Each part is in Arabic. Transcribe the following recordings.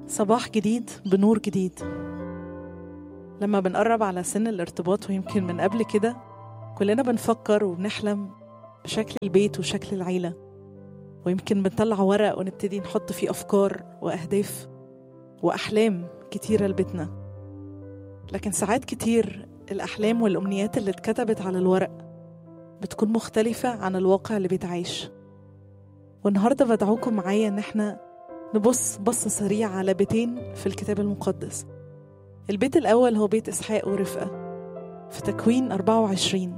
صباح جديد بنور جديد. لما بنقرب على سن الارتباط ويمكن من قبل كده كلنا بنفكر وبنحلم بشكل البيت وشكل العيلة، ويمكن بنطلع ورق ونبتدي نحط فيه أفكار وأهداف وأحلام كتيرة لبيتنا. لكن ساعات كتير الأحلام والأمنيات اللي اتكتبت على الورق بتكون مختلفة عن الواقع اللي بيتعيش. والنهاردة بدعوكم معايا إن احنا نبص بصة سريعة على بيتين في الكتاب المقدس. البيت الأول هو بيت إسحاق ورفقة في تكوين 24.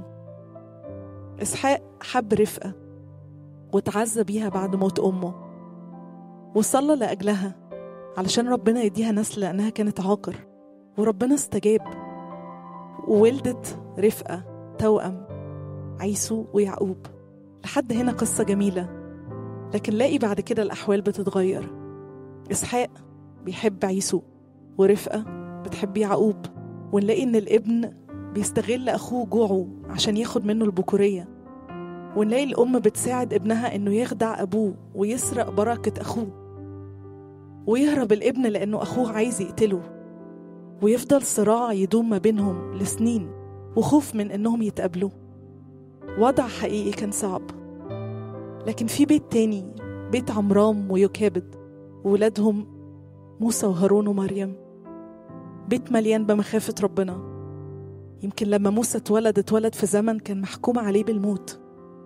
إسحاق حب رفقة وتعزى بيها بعد موت أمه، وصلى لأجلها علشان ربنا يديها نسل لأنها كانت عاقر، وربنا استجاب وولدت رفقة توأم عيسو ويعقوب. لحد هنا قصة جميلة، لكن لاقي بعد كده الأحوال بتتغير. إسحاق بيحب عيسو ورفقة بتحب يعقوب، ونلاقي إن الابن بيستغل أخوه جوعه عشان ياخد منه البكورية، ونلاقي الأم بتساعد ابنها إنه يخدع أبوه ويسرق بركة أخوه، ويهرب الابن لأنه أخوه عايز يقتله، ويفضل صراع يدوم ما بينهم لسنين وخوف من إنهم يتقابلوا. وضع حقيقي كان صعب. لكن في بيت تاني، بيت عمرام ويوكابد وولادهم موسى وهارون ومريم، بيت مليان بمخافة ربنا. يمكن لما موسى اتولد في زمن كان محكوم عليه بالموت،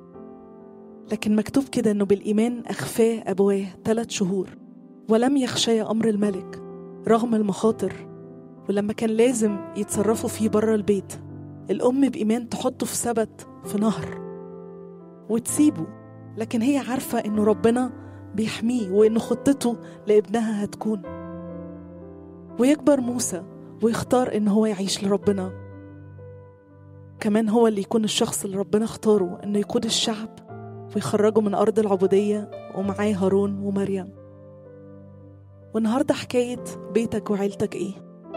لكن مكتوب كده انه بالإيمان أخفاه أبواه 3 شهور ولم يخشى أمر الملك رغم المخاطر. ولما كان لازم يتصرفوا فيه بره البيت، الأم بإيمان تحطه في سبت في نهر وتسيبه، لكن هي عارفة إنه ربنا بيحميه وإنه خطته لابنها هتكون. ويكبر موسى ويختار إنه هو يعيش لربنا، كمان هو اللي يكون الشخص اللي ربنا اختاره إنه يقود الشعب ويخرجه من أرض العبودية، ومعاه هارون ومريم. والنهاردة حكاية بيتك وعيلتك إيه؟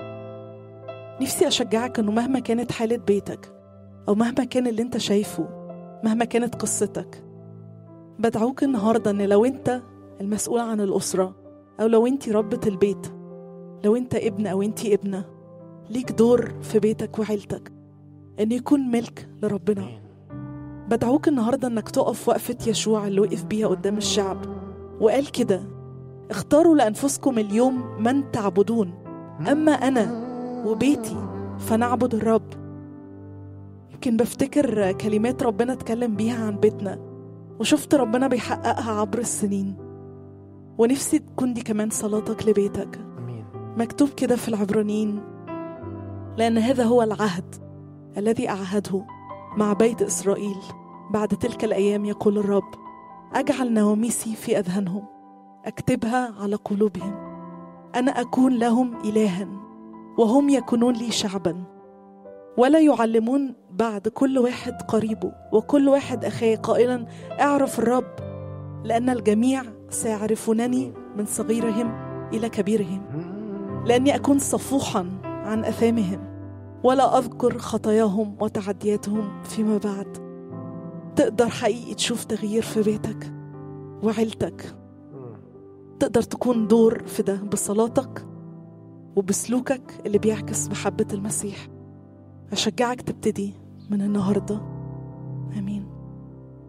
نفسي أشجعك إنه مهما كانت حالة بيتك أو مهما كان اللي انت شايفه، مهما كانت قصتك، بدعوك النهاردة إن لو انت المسؤول عن الأسرة، أو لو انت ربة البيت، لو انت ابن أو انت ابنة، ليك دور في بيتك وعيلتك إن يكون ملك لربنا. بدعوك النهاردة إنك تقف وقفة يشوع اللي وقف بيها قدام الشعب وقال كده: اختاروا لأنفسكم اليوم من تعبدون، أما أنا وبيتي فنعبد الرب. يمكن بفتكر كلمات ربنا اتكلم بيها عن بيتنا وشفت ربنا بيحققها عبر السنين، ونفسي تكون دي كمان صلاتك لبيتك. مكتوب كده في العبرانيين: لأن هذا هو العهد الذي أعهده مع بيت إسرائيل بعد تلك الأيام، يقول الرب: أجعل نواميسي في أذهانهم، أكتبها على قلوبهم، أنا أكون لهم إلها وهم يكونون لي شعبا، ولا يعلمون بعد كل واحد قريبه وكل واحد أخيه قائلا: اعرف الرب، لأن الجميع سيعرفونني من صغيرهم إلى كبيرهم، لأني أكون صفوحا عن أثامهم ولا أذكر خطاياهم وتعدياتهم فيما بعد. تقدر حقيقي تشوف تغيير في بيتك وعيلتك، تقدر تكون دور في ده بصلاتك وبسلوكك اللي بيعكس محبة المسيح. أشجعك تبتدي من النهاردة. آمين.